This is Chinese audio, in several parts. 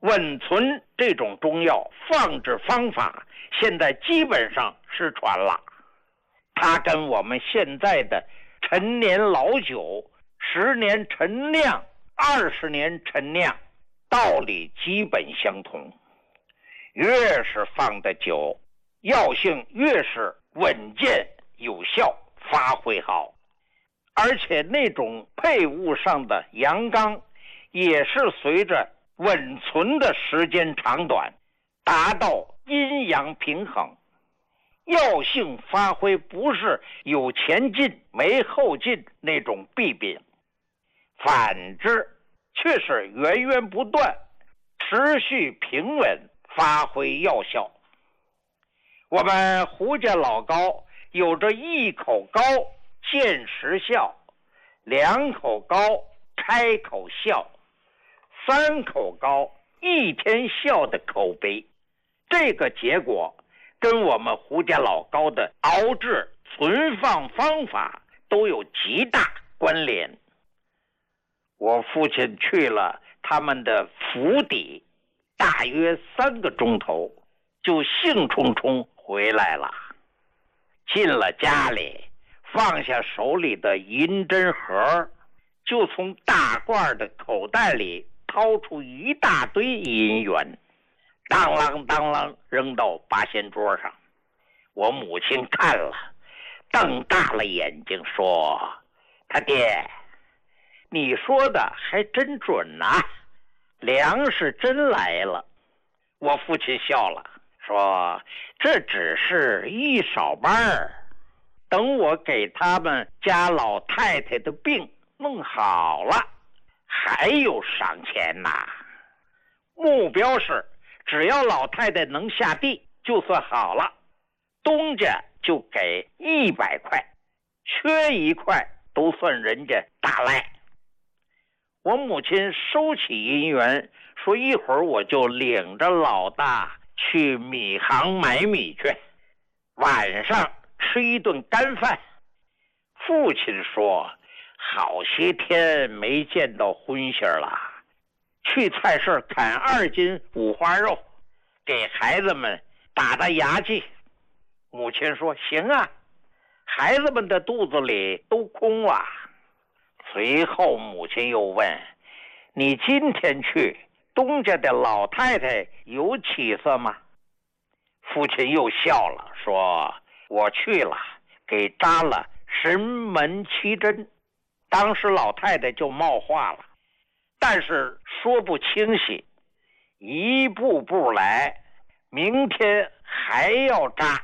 稳存这种中药放置方法现在基本上失传了，它跟我们现在的陈年老酒、10年陈酿、20年陈酿道理基本相同。越是放的久，药性越是稳健有效，发挥好，而且那种配伍上的阳刚也是随着稳存的时间长短达到阴阳平衡，药性发挥不是有前进没后进那种弊病，反之却是源源不断持续平稳发挥药效。我们胡家老膏有着1口膏见时效，2口膏开口效，3口膏1天效的口碑，这个结果跟我们胡家老膏的熬制存放方法都有极大关联。我父亲去了他们的府邸，大约3个钟头就兴冲冲回来了。进了家里，放下手里的银针盒，就从大褂的口袋里掏出一大堆银元，当啷当啷扔到八仙桌上。我母亲看了，瞪大了眼睛说：“他爹，你说的还真准啊，粮食真来了。”我父亲笑了，说：“这只是一少半儿，等我给他们家老太太的病弄好了，还有赏钱呐。目标是只要老太太能下地就算好了，东家就给100块，缺1块都算人家大赖。”我母亲收起银元，说：“一会儿我就领着老大去米行买米去，晚上吃一顿干饭。”父亲说：“好些天没见到荤腥了，去菜市砍2斤五花肉，给孩子们打打牙祭。”母亲说：“行啊。”孩子们的肚子里都空了。随后母亲又问：“你今天去，东家的老太太有起色吗？”父亲又笑了，说：“我去了，给扎了神门7针。”当时老太太就冒话了，但是说不清晰，一步步来，明天还要扎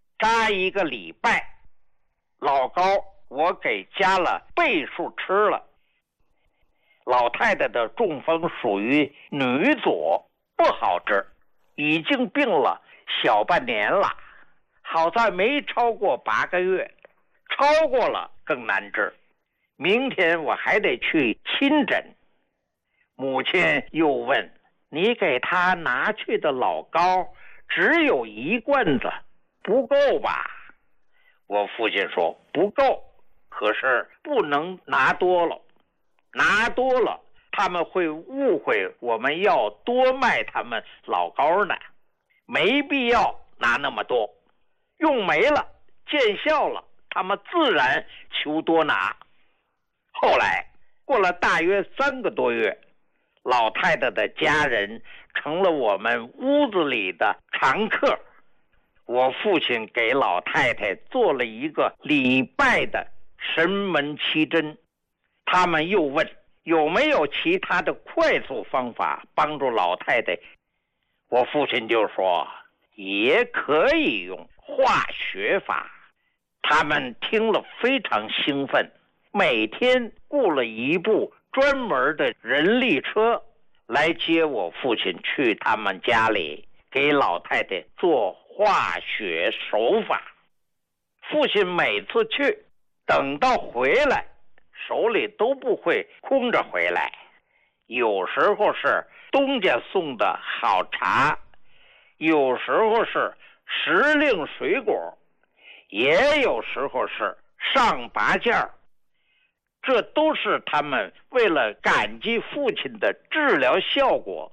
1个礼拜。老膏我给加了倍数吃了。老太太的中风属于女左，不好治，已经病了小半年了，好在没超过8个月，超过了更难治。明天我还得去亲诊。母亲又问：“你给他拿去的老膏只有1罐子，不够吧？”我父亲说：“不够，可是不能拿多了，拿多了他们会误会我们要多卖他们老膏呢，没必要拿那么多，用没了见效了，他们自然求多拿。”后来过了大约3个多月，老太太的家人成了我们屋子里的常客。我父亲给老太太做了1个礼拜的神门7针。他们又问有没有其他的快速方法帮助老太太。我父亲就说也可以用化学法。他们听了非常兴奋，每天雇了1部专门的人力车来接我父亲去他们家里给老太太做化学手法。父亲每次去，等到回来手里都不会空着回来，有时候是东家送的好茶，有时候是时令水果，也有时候是上拔件儿。这都是他们为了感激父亲的治疗效果